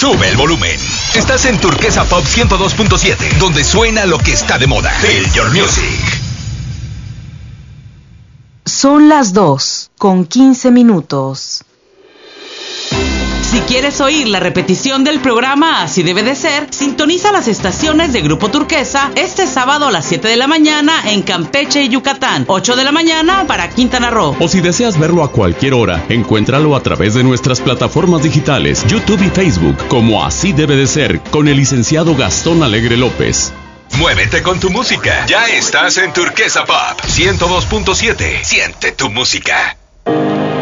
Sube el volumen. Estás en Turquesa Pop 102.7, donde suena lo que está de moda. Feel your music. Son las 2:15. Si quieres oír la repetición del programa Así Debe de Ser, sintoniza las estaciones de Grupo Turquesa este sábado a las 7 de la mañana en Campeche y Yucatán, 8 de la mañana para Quintana Roo. O si deseas verlo a cualquier hora, encuéntralo a través de nuestras plataformas digitales, YouTube y Facebook, como Así Debe de Ser, con el licenciado Gastón Alegre López. Muévete con tu música. Ya estás en Turquesa Pop 102.7. Siente tu música.